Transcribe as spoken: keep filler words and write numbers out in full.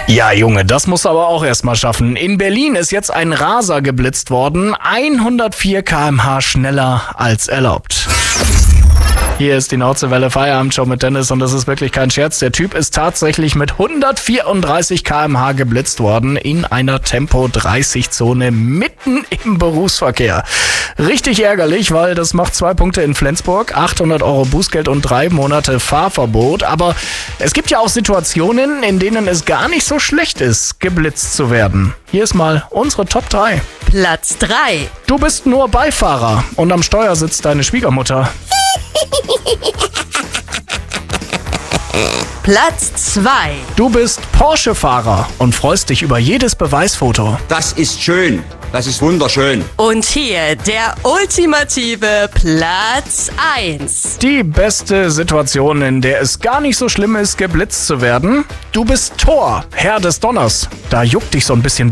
Ja, Junge, das musst du aber auch erstmal schaffen. In Berlin ist jetzt ein Raser geblitzt worden, hundertvier Kilometer pro Stunde schneller als erlaubt. Hier ist die Nauzewelle Feierabendshow mit Dennis und das ist wirklich kein Scherz. Der Typ ist tatsächlich mit hundertvierunddreißig Kilometer pro Stunde geblitzt worden in einer Tempo dreißig Zone mitten im Berufsverkehr. Richtig ärgerlich, weil das macht zwei Punkte in Flensburg, achthundert Euro Bußgeld und drei Monate Fahrverbot. Aber es gibt ja auch Situationen, in denen es gar nicht so schlecht ist, geblitzt zu werden. Hier ist mal unsere Top drei. Platz drei. Du bist nur Beifahrer und am Steuer sitzt deine Schwiegermutter. Platz zwei. Du bist Porsche-Fahrer und freust dich über jedes Beweisfoto. Das ist schön. Das ist wunderschön. Und hier der ultimative Platz eins. Die beste Situation, in der es gar nicht so schlimm ist, geblitzt zu werden. Du bist Thor, Herr des Donners. Da juckt dich so ein bisschen